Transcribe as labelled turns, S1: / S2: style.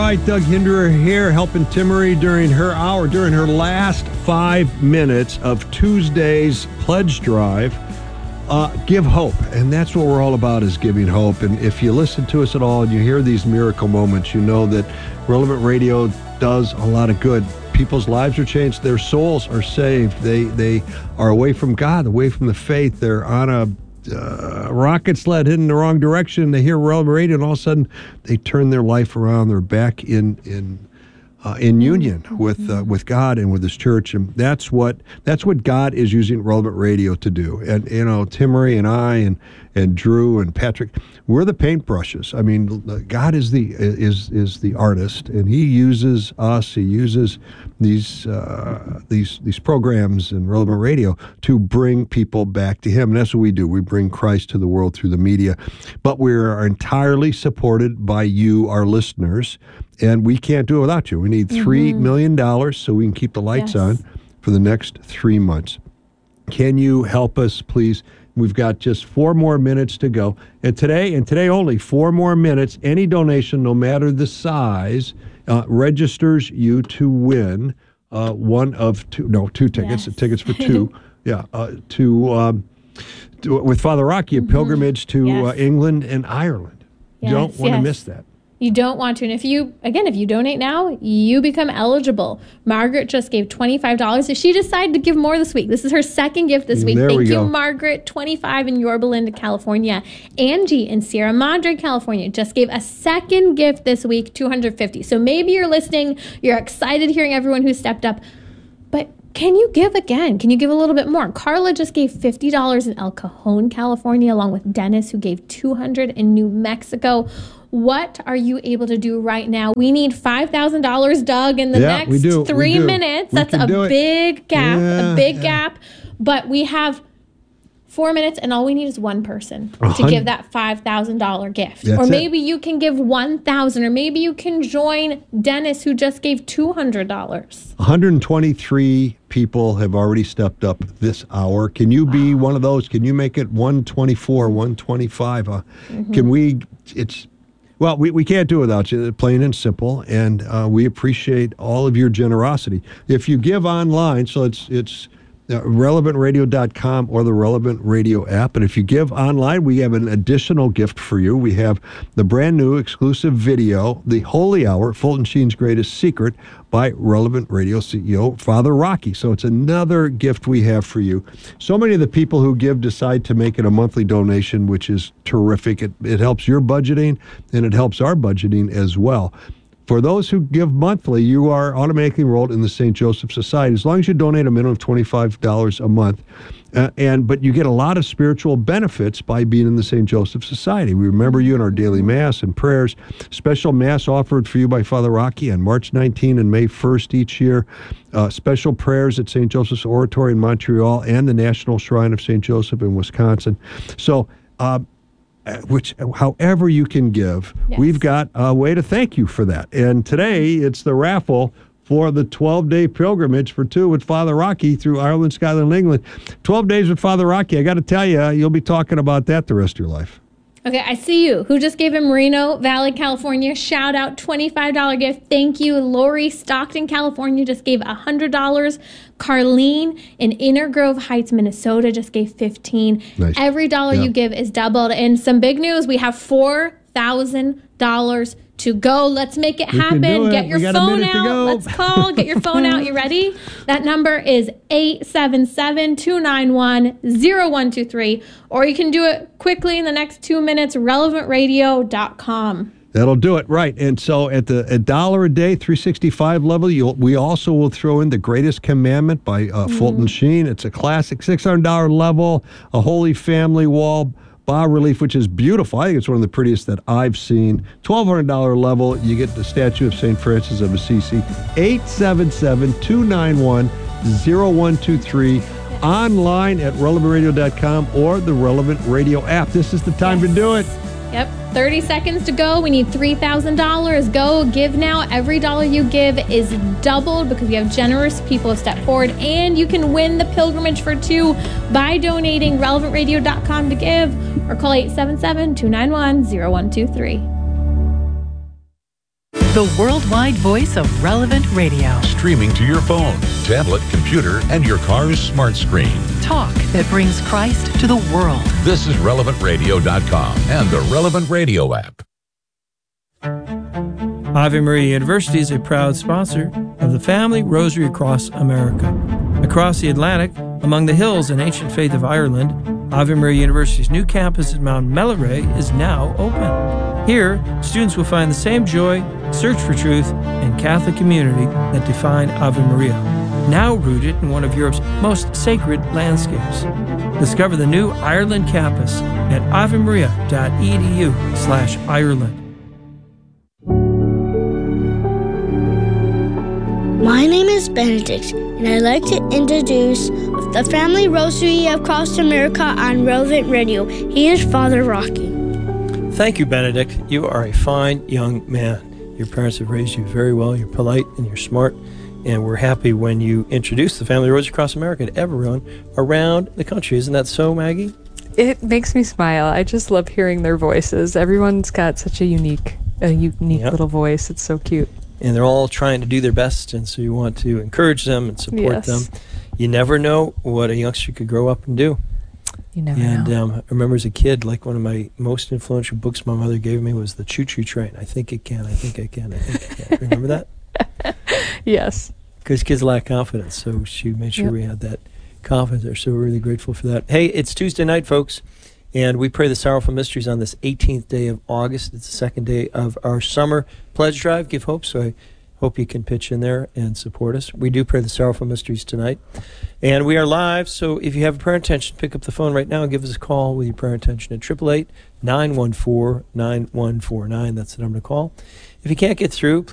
S1: right, Doug Hinderer here, helping Timmerie during her last 5 minutes of Tuesday's pledge drive. Give hope, and that's what we're all about, is giving hope. And if you listen to us at all and you hear these miracle moments, you know that Relevant Radio does a lot of good. People's lives are changed. Their souls are saved. They are away from God, away from the faith. They're on a rocket sled heading in the wrong direction. They hear Relevant Radio, and all of a sudden they turn their life around. They're back in union with God and with His church, and that's what God is using Relevant Radio to do. And Timmerie and I and Drew and Patrick, we're the paintbrushes. I mean, God is the artist, and He uses us. He uses these programs and Relevant Radio to bring people back to Him. And that's what we do. We bring Christ to the world through the media, but we are entirely supported by you, our listeners. And we can't do it without you. We need $3 million so we can keep the lights on for the next 3 months. Can you help us, please? We've got just 4 more minutes to go. And today only, 4 more minutes. Any donation, no matter the size, registers you to win one of two tickets. Yes. Tickets for 2. With Father Rocky, a pilgrimage to England and Ireland. You don't want to miss that.
S2: You don't want to. And if you donate now, you become eligible. Margaret just gave $25. If she decided to give more this week, this is her second gift this week. Thank you, Margaret. $25 in Yorba Linda, California. Angie in Sierra Madre, California just gave a second gift this week, $250. So maybe you're listening, you're excited hearing everyone who stepped up, but can you give again? Can you give a little bit more? Carla just gave $50 in El Cajon, California, along with Dennis, who gave $200 in New Mexico. What are you able to do right now? We need $5,000, Doug, in the next 3 minutes. That's a big gap. But we have 4 minutes, and all we need is one person to give that $5,000 gift. Maybe you can give $1,000, or maybe you can join Dennis, who just gave $200.
S1: 123 people have already stepped up this hour. Can you be one of those? Can you make it 124, 125? Can we? Well, we can't do it without you, plain and simple, and we appreciate all of your generosity. If you give online, so it's relevantradio.com or the Relevant Radio app, and if you give online, we have an additional gift for you. We have the brand new exclusive video, The Holy Hour, Fulton Sheen's Greatest Secret, by Relevant Radio CEO Father Rocky. So it's another gift we have for you. So many of the people who give decide to make it a monthly donation, which is terrific. It helps your budgeting, and it helps our budgeting as well. For those who give monthly, you are automatically enrolled in the St. Joseph Society, as long as you donate a minimum of $25 a month. But you get a lot of spiritual benefits by being in the St. Joseph Society. We remember you in our daily Mass and prayers. Special Mass offered for you by Father Rocky on March 19 and May 1st each year. Special prayers at St. Joseph's Oratory in Montreal and the National Shrine of St. Joseph in Wisconsin. So, however you can give, we've got a way to thank you for that. And today, it's the raffle for the 12-day pilgrimage for 2 with Father Rocky through Ireland, Scotland, and England. 12 days with Father Rocky. I got to tell you, you'll be talking about that the rest of your life.
S2: Okay, I see you. Who just gave him Moreno Valley, California? Shout out, $25 gift. Thank you. Lori, Stockton, California just gave $100. Carlene in Inner Grove Heights, Minnesota just gave $15. Nice. Every dollar you give is doubled. And some big news, we have $4,000 to go. Let's make it happen. Get your phone out. Let's call. Get your phone out. You ready? That number is 877-291-0123. Or you can do it quickly in the next 2 minutes, relevantradio.com.
S1: That'll do it, right. And so at the $1 a day, 365 level, we also will throw in The Greatest Commandment by Fulton Sheen. It's a classic $600 level, a Holy Family wall, bas-relief, which is beautiful. I think it's one of the prettiest that I've seen. $1,200 level, you get the statue of St. Francis of Assisi. 877-291-0123. Online at relevantradio.com or the Relevant Radio app. This is the time to do it.
S2: Yep. 30 seconds to go. We need $3,000. Go. Give now. Every dollar you give is doubled because we have generous people who step forward. And you can win the pilgrimage for 2 by donating relevantradio.com to give or call 877-291-0123.
S3: The worldwide voice of Relevant Radio.
S4: Streaming to your phone, tablet, computer, and your car's smart screen.
S3: Talk that brings Christ to the world.
S4: This is RelevantRadio.com and the Relevant Radio app.
S5: Ave Maria University is a proud sponsor of the Family Rosary Across America. Across the Atlantic, among the hills and ancient faith of Ireland, Ave Maria University's new campus at Mount Melleray is now open. Here, students will find the same joy, search for truth, and Catholic community that define Ave Maria, now rooted in one of Europe's most sacred landscapes. Discover the new Ireland campus at avemaria.edu/Ireland.
S6: My name is Benedict, and I'd like to introduce the Family Rosary Across America on Relevant Radio. He is Father Rocky.
S5: Thank you, Benedict. You are a fine young man. Your parents have raised you very well. You're polite and you're smart. And we're happy when you introduce the Family Rosary Across America to everyone around the country. Isn't that so, Maggie?
S7: It makes me smile. I just love hearing their voices. Everyone's got such a unique little voice. It's so cute.
S5: And they're all trying to do their best, and so you want to encourage them and support them. You never know what a youngster could grow up and do.
S7: You never know.
S5: I remember as a kid, like one of my most influential books my mother gave me was The Choo Choo Train. I think it can, I think I can, I think I can. Remember that?
S7: Yes.
S5: Because kids lack confidence, so she made sure we had that confidence there. So we're really grateful for that. Hey, it's Tuesday night, folks, and we pray the Sorrowful Mysteries on this 18th day of August. It's the second day of our summer pledge drive, Give Hope, so I hope you can pitch in there and support us. We do pray the Sorrowful Mysteries tonight, and we are live, so if you have a prayer intention, pick up the phone right now and give us a call with your prayer intention at 888-914-9149. That's the number to call. If you can't get through,